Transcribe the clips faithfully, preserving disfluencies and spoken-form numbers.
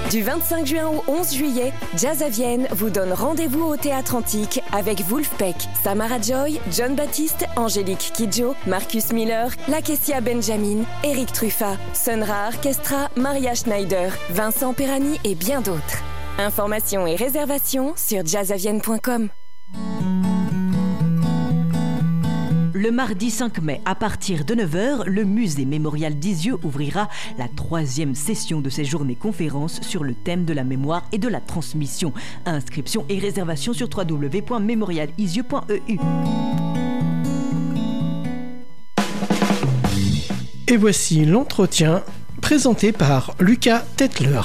Du vingt-cinq juin au onze juillet, Jazz à Vienne vous donne rendez-vous au Théâtre Antique avec Wolfpack, Samara Joy, John Baptiste, Angélique Kidjo, Marcus Miller, Lakecia Benjamin, Eric Truffat, Sonra Orchestra, Maria Schneider, Vincent Perani et bien d'autres. Informations et réservations sur jazzavienne point com. Le mardi cinq mai, à partir de neuf heures, le musée mémorial d'Isieux ouvrira la troisième session de ses journées conférences sur le thème de la mémoire et de la transmission. Inscription et réservation sur w w w point mémorial isieux point e u. Et voici l'entretien présenté par Lucas Tetler.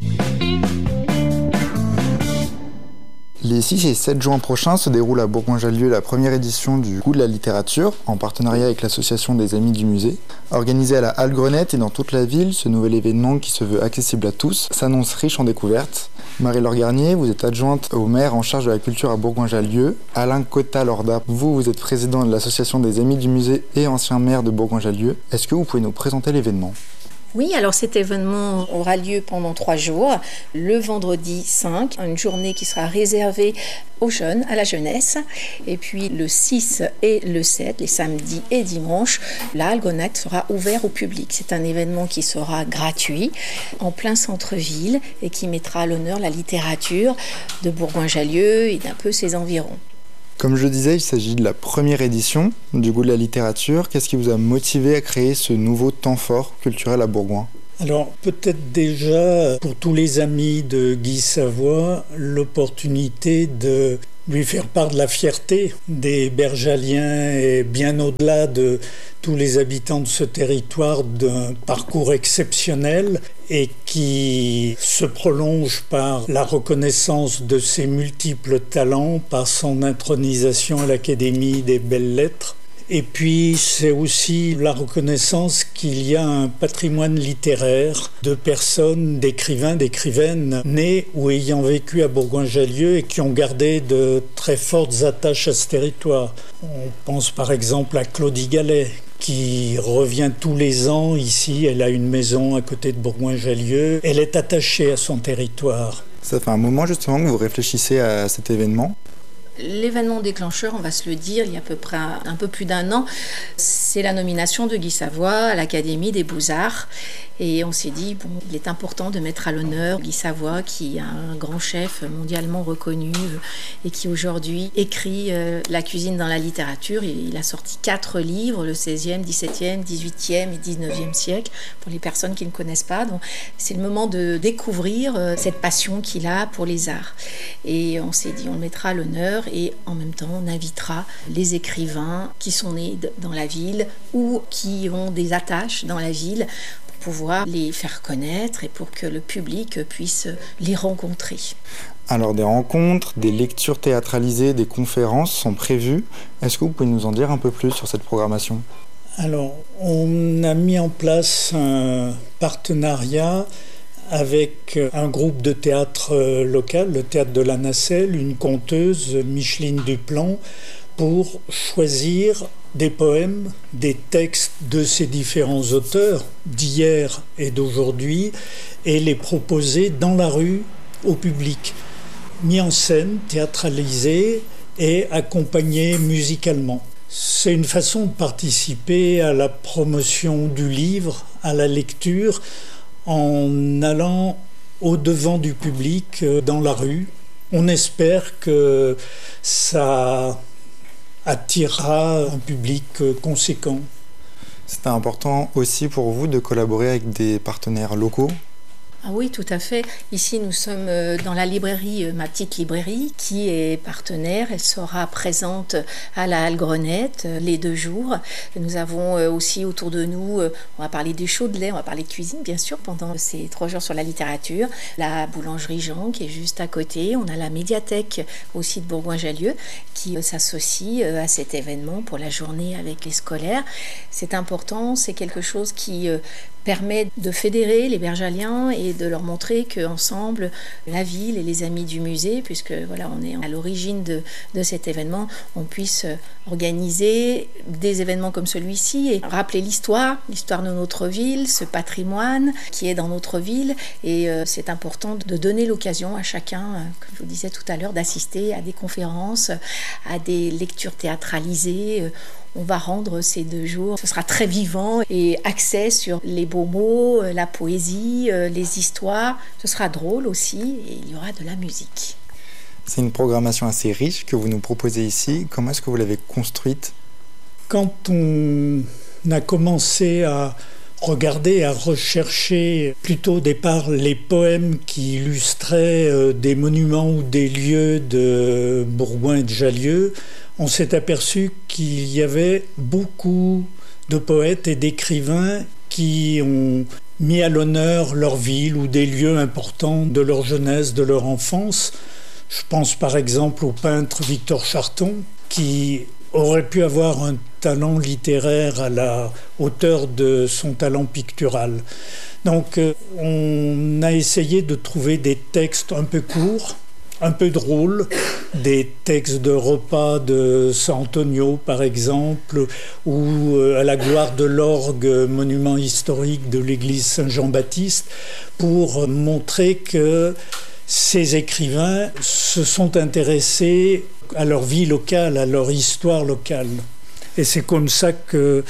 Les six et sept juin prochains se déroule à Bourgoin-Jallieu la première édition du Goût de la littérature, en partenariat avec l'association des Amis du Musée. Organisé à la Halle Grenette et dans toute la ville, ce nouvel événement qui se veut accessible à tous s'annonce riche en découvertes. Marie-Laure Garnier, vous êtes adjointe au maire en charge de la culture à Bourgoin-Jallieu. Alain Cotta-Lorda, vous, vous êtes président de l'association des Amis du Musée et ancien maire de Bourgoin-Jallieu. Est-ce que vous pouvez nous présenter l'événement ? Oui, alors cet événement aura lieu pendant trois jours. Le vendredi cinq, une journée qui sera réservée aux jeunes, à la jeunesse. Et puis le six et le sept, les samedis et dimanches, la Halle Grenette sera ouverte au public. C'est un événement qui sera gratuit, en plein centre-ville, et qui mettra à l'honneur la littérature de Bourgoin-Jallieu et d'un peu ses environs. Comme je le disais, il s'agit de la première édition du Goût de la littérature. Qu'est-ce qui vous a motivé à créer ce nouveau temps fort culturel à Bourgoin ? Alors peut-être déjà pour tous les amis de Guy Savoy, l'opportunité de lui faire part de la fierté des Bergaliens et bien au-delà de tous les habitants de ce territoire d'un parcours exceptionnel et qui se prolonge par la reconnaissance de ses multiples talents, par son intronisation à l'Académie des Belles Lettres. Et puis c'est aussi la reconnaissance qu'il y a un patrimoine littéraire de personnes, d'écrivains, d'écrivaines nés ou ayant vécu à Bourgoin-Jallieu et qui ont gardé de très fortes attaches à ce territoire. On pense par exemple à Claudie Gallet, qui revient tous les ans ici. Elle a une maison à côté de Bourgoin-Jallieu. Elle est attachée à son territoire. Ça fait un moment justement que vous réfléchissez à cet événement. L'événement déclencheur, on va se le dire, il y a à peu près un, un peu plus d'un an, c'est la nomination de Guy Savoy à l'Académie des Beaux-Arts. Et on s'est dit, bon, il est important de mettre à l'honneur Guy Savoy, qui est un grand chef mondialement reconnu et qui aujourd'hui écrit euh, la cuisine dans la littérature. Il a sorti quatre livres, le seizième, dix-septième, dix-huitième et dix-neuvième siècle, pour les personnes qui ne connaissent pas. Donc, c'est le moment de découvrir euh, cette passion qu'il a pour les arts. Et on s'est dit, on le mettra à l'honneur et en même temps, on invitera les écrivains qui sont nés dans la ville ou qui ont des attaches dans la ville, pouvoir les faire connaître et pour que le public puisse les rencontrer. Alors des rencontres, des lectures théâtralisées, des conférences sont prévues. Est-ce que vous pouvez nous en dire un peu plus sur cette programmation ? Alors, on a mis en place un partenariat avec un groupe de théâtre local, le théâtre de la Nacelle, une conteuse, Micheline Duplan, pour choisir des poèmes, des textes de ces différents auteurs d'hier et d'aujourd'hui et les proposer dans la rue au public, mis en scène, théâtralisé et accompagné musicalement. C'est une façon de participer à la promotion du livre, à la lecture, en allant au-devant du public dans la rue. On espère que ça attirera un public conséquent. C'était important aussi pour vous de collaborer avec des partenaires locaux ? Ah oui, tout à fait. Ici, nous sommes dans la librairie, ma petite librairie, qui est partenaire. Elle sera présente à la Halle Grenette les deux jours. Nous avons aussi autour de nous, on va parler du Chaudelet, on va parler de cuisine, bien sûr, pendant ces trois jours sur la littérature. La boulangerie Jean, qui est juste à côté. On a la médiathèque aussi de Bourgoin-Jallieu, qui s'associe à cet événement pour la journée avec les scolaires. C'est important, c'est quelque chose qui permet de fédérer les Bergaliens et de leur montrer qu'ensemble, la ville et les amis du musée, puisque voilà, on est à l'origine de, de cet événement, on puisse organiser des événements comme celui-ci et rappeler l'histoire, l'histoire de notre ville, ce patrimoine qui est dans notre ville. Et euh, c'est important de donner l'occasion à chacun, euh, comme je vous disais tout à l'heure, d'assister à des conférences, à des lectures théâtralisées. Euh, On va rendre ces deux jours, ce sera très vivant et axé sur les beaux mots, la poésie, les histoires. Ce sera drôle aussi et il y aura de la musique. C'est une programmation assez riche que vous nous proposez ici. Comment est-ce que vous l'avez construite ? Quand on a commencé à regarder, à rechercher plutôt au départ les poèmes qui illustraient des monuments ou des lieux de Bourgoin et de Jallieu, on s'est aperçu qu'il y avait beaucoup de poètes et d'écrivains qui ont mis à l'honneur leur ville ou des lieux importants de leur jeunesse, de leur enfance. Je pense par exemple au peintre Victor Charton, qui aurait pu avoir un talent littéraire à la hauteur de son talent pictural. Donc on a essayé de trouver des textes un peu courts, un peu drôle, des textes de repas de San Antonio par exemple, ou à la gloire de l'orgue, monument historique de l'église Saint-Jean-Baptiste, pour montrer que ces écrivains se sont intéressés à leur vie locale, à leur histoire locale. Et c'est comme ça que,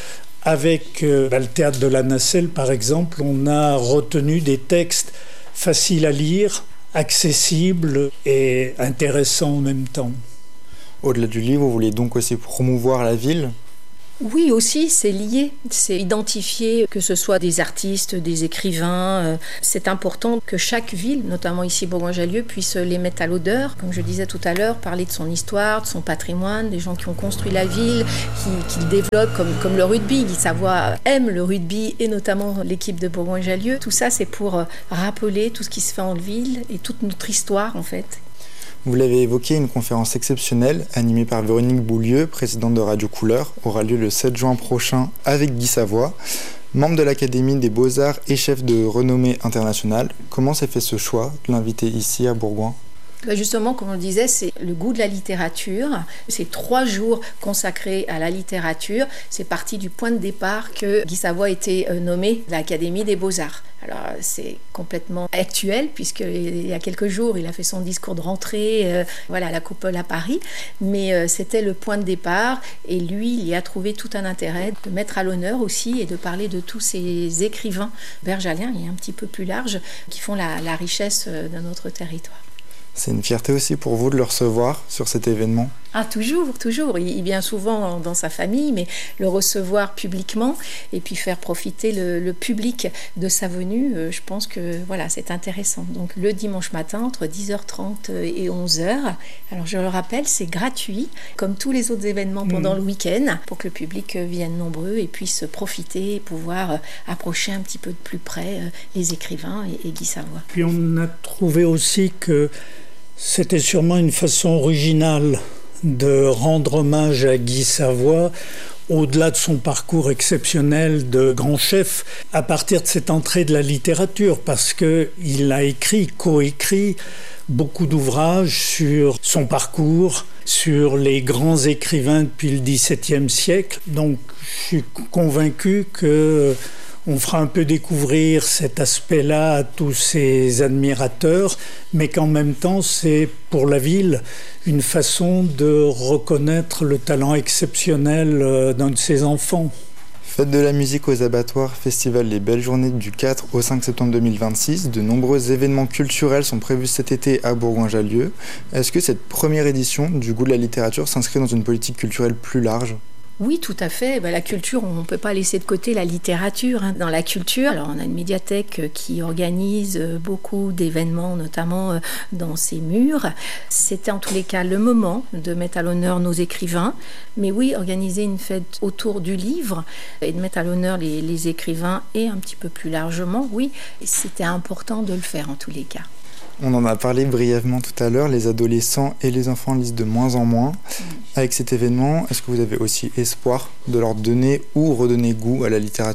avec euh, le théâtre de la Nacelle par exemple, on a retenu des textes faciles à lire, accessible et intéressant en même temps. Au-delà du livre, vous voulez donc aussi promouvoir la ville ? Oui, aussi, c'est lié. C'est identifier que ce soit des artistes, des écrivains. C'est important que chaque ville, notamment ici Bourgoin-Jallieu, puisse les mettre à l'odeur. Comme je disais tout à l'heure, parler de son histoire, de son patrimoine, des gens qui ont construit la ville, qui, qui le développent comme, comme le rugby. Guy Savoie aime le rugby et notamment l'équipe de Bourgoin-Jallieu. Tout ça, c'est pour rappeler tout ce qui se fait en ville et toute notre histoire, en fait. Vous l'avez évoqué, une conférence exceptionnelle animée par Véronique Boulieu, présidente de Radio Couleur, aura lieu le sept juin prochain avec Guy Savoie, membre de l'Académie des Beaux-Arts et chef de renommée internationale. Comment s'est fait ce choix de l'inviter ici à Bourgoin ? Justement, comme on le disait, c'est le goût de la littérature. C'est trois jours consacrés à la littérature. C'est parti du point de départ que Guy Savoie a été nommé à l'Académie des Beaux-Arts. Alors, c'est complètement actuel, puisqu'il y a quelques jours, il a fait son discours de rentrée euh, voilà, à la Coupole à Paris. Mais euh, c'était le point de départ. Et lui, il y a trouvé tout un intérêt de mettre à l'honneur aussi et de parler de tous ces écrivains bergaliens, et un petit peu plus larges, qui font la, la richesse de notre territoire. C'est une fierté aussi pour vous de le recevoir sur cet événement ? Ah, toujours, toujours. Il vient souvent dans sa famille, mais le recevoir publiquement et puis faire profiter le, le public de sa venue, euh, je pense que voilà, c'est intéressant. Donc le dimanche matin, entre dix heures trente et onze heures. Alors je le rappelle, c'est gratuit, comme tous les autres événements pendant mmh. le week-end, pour que le public vienne nombreux et puisse profiter et pouvoir approcher un petit peu de plus près les écrivains et, et Guy Savoie. Puis on a trouvé aussi que c'était sûrement une façon originale de rendre hommage à Guy Savoie, au-delà de son parcours exceptionnel de grand chef, à partir de cette entrée de la littérature, parce qu'il a écrit, coécrit beaucoup d'ouvrages sur son parcours, sur les grands écrivains depuis le dix-septième siècle. Donc je suis convaincu que on fera un peu découvrir cet aspect-là à tous ses admirateurs, mais qu'en même temps, c'est pour la ville une façon de reconnaître le talent exceptionnel d'un de ses enfants. Fête de la musique aux abattoirs, festival Les Belles Journées du quatre au cinq septembre deux mille vingt-six. De nombreux événements culturels sont prévus cet été à Bourgoin-Jallieu. Est-ce que cette première édition du Goût de la littérature s'inscrit dans une politique culturelle plus large ? Oui, tout à fait. Ben, la culture, on ne peut pas laisser de côté la littérature. Hein. Dans la culture, alors on a une médiathèque qui organise beaucoup d'événements, notamment dans ses murs. C'était en tous les cas le moment de mettre à l'honneur nos écrivains. Mais oui, organiser une fête autour du livre et de mettre à l'honneur les, les écrivains et un petit peu plus largement, oui, c'était important de le faire en tous les cas. On en a parlé brièvement tout à l'heure, les adolescents et les enfants lisent de moins en moins. Mmh. Avec cet événement, est-ce que vous avez aussi espoir de leur donner ou redonner goût à la littérature ?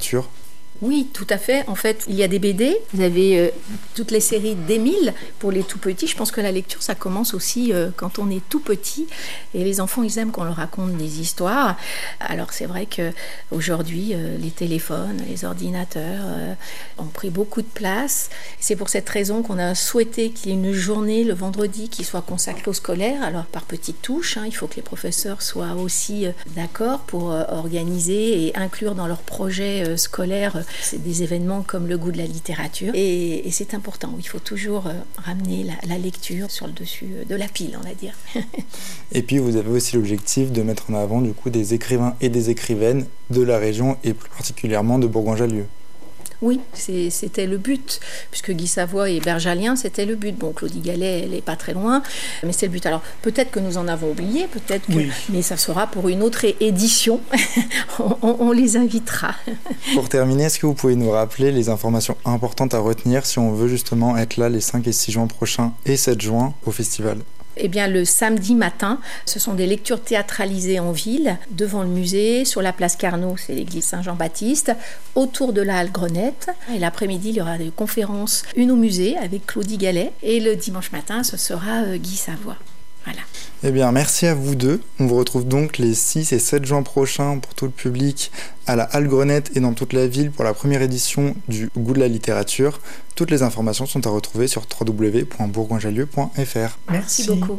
Oui, tout à fait. En fait, il y a des B D. Vous avez euh, toutes les séries d'Émile pour les tout petits. Je pense que la lecture, ça commence aussi euh, quand on est tout petit. Et les enfants, ils aiment qu'on leur raconte des histoires. Alors, c'est vrai qu'aujourd'hui, euh, les téléphones, les ordinateurs euh, ont pris beaucoup de place. C'est pour cette raison qu'on a souhaité qu'il y ait une journée le vendredi qui soit consacrée au scolaire. Alors, par petites touches, hein, il faut que les professeurs soient aussi euh, d'accord pour euh, organiser et inclure dans leurs projets euh, scolaires c'est des événements comme le goût de la littérature et, et c'est important. Il faut toujours euh, ramener la, la lecture sur le dessus de la pile, on va dire. Et puis vous avez aussi l'objectif de mettre en avant du coup des écrivains et des écrivaines de la région et plus particulièrement de Bourgoin-Jallieu. Oui, c'est, c'était le but, puisque Guy Savoy et Bergalien, c'était le but. Bon, Claudie Gallet, elle n'est pas très loin, mais c'est le but. Alors, peut-être que nous en avons oublié, peut-être que... Oui. Mais ça sera pour une autre édition. on, on, on les invitera. Pour terminer, est-ce que vous pouvez nous rappeler les informations importantes à retenir si on veut justement être là les cinq et six juin prochains et sept juin au festival ? Eh bien, le samedi matin, ce sont des lectures théâtralisées en ville, devant le musée, sur la place Carnot, c'est l'église Saint-Jean-Baptiste, autour de la halle Grenette. Et l'après-midi, il y aura des conférences, une au musée avec Claudie Gallet. Et le dimanche matin, ce sera euh, Guy Savoy. Voilà. Eh bien, merci à vous deux. On vous retrouve donc les six et sept juin prochains pour tout le public à la halle Grenette et dans toute la ville pour la première édition du Goût de la littérature. Toutes les informations sont à retrouver sur w w w point bourgoin-jallieu point f r. Merci, merci beaucoup.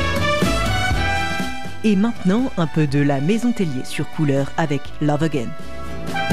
Et maintenant, un peu de la Maison Tellier sur Couleur avec Love Again.